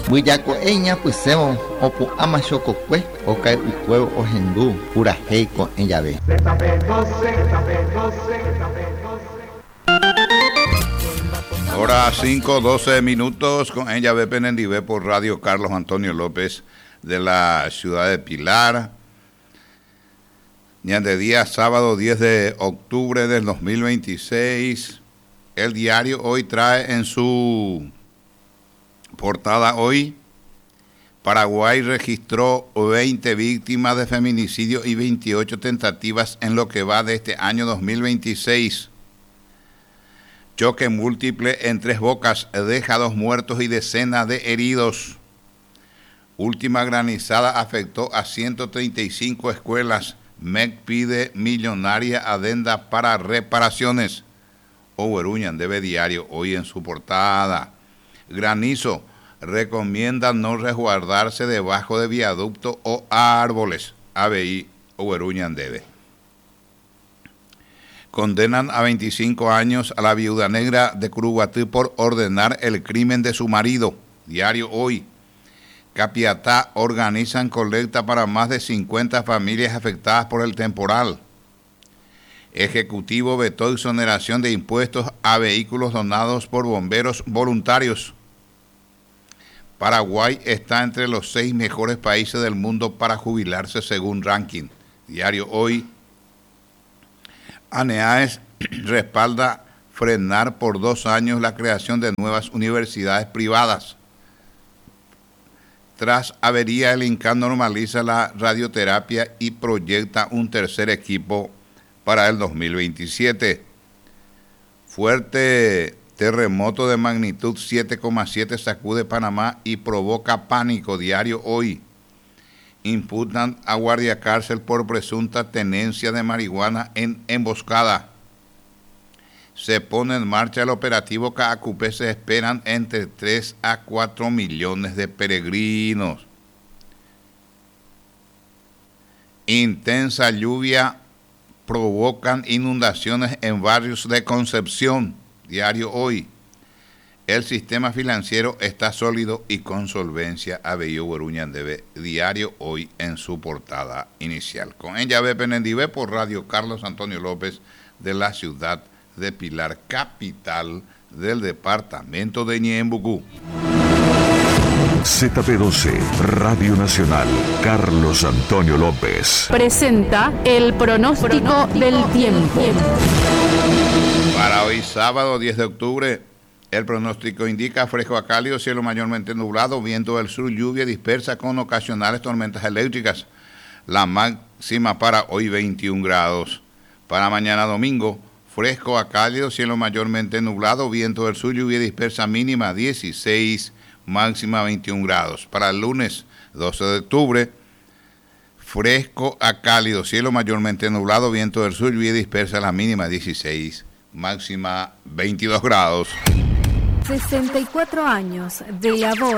Buyaco eña pusemos opo amachococue ocae ucueo ojendu pura heico en llave. Hora 5:12 minutos con ella ve Penendivé por Radio Carlos Antonio López de la ciudad de Pilar. De día sábado 10 de octubre del 2026. El diario Hoy trae en su portada hoy: Paraguay registró 20 víctimas de feminicidio y 28 tentativas en lo que va de este año 2026. Choque múltiple en Tres Bocas deja 2 muertos y decenas de heridos. Última granizada afectó a 135 escuelas. MEC pide millonaria adenda para reparaciones. Oweruñan debe diario hoy en su portada. Granizo recomienda no resguardarse debajo de viaducto o árboles. ABI Oweruñan debe. Condenan a 25 años a la viuda negra de Curuguatí por ordenar el crimen de su marido. Diario Hoy. Capiatá organizan colecta para más de 50 familias afectadas por el temporal. Ejecutivo vetó exoneración de impuestos a vehículos donados por bomberos voluntarios. Paraguay está entre los 6 mejores países del mundo para jubilarse según ranking. Diario Hoy. ANEAES respalda frenar por 2 años la creación de nuevas universidades privadas. Tras avería, el INCAN normaliza la radioterapia y proyecta un tercer equipo para el 2027. Fuerte terremoto de magnitud 7,7 sacude Panamá y provoca pánico. Diario Hoy. Imputan a guardia cárcel por presunta tenencia de marihuana en emboscada. Se pone en marcha el operativo Caacupé. Se esperan entre 3 a 4 millones de peregrinos. Intensa lluvia provocan inundaciones en barrios de Concepción. Diario Hoy. El sistema financiero está sólido y con solvencia. ABI Oweruñan debe. Diario Hoy en su portada inicial. Con ella ve Penendivé por Radio Carlos Antonio López de la ciudad de Pilar, capital del departamento de Ñembucú. ZP12, Radio Nacional, Carlos Antonio López. Presenta el pronóstico del tiempo. Para hoy sábado 10 de octubre, el pronóstico indica fresco a cálido, cielo mayormente nublado, viento del sur, lluvia dispersa con ocasionales tormentas eléctricas. La máxima para hoy 21 grados. Para mañana domingo, fresco a cálido, cielo mayormente nublado, viento del sur, lluvia dispersa mínima 16, máxima 21 grados. Para el lunes 12 de octubre, fresco a cálido, cielo mayormente nublado, viento del sur, lluvia dispersa la mínima 16, máxima 22 grados. 64 años de labor.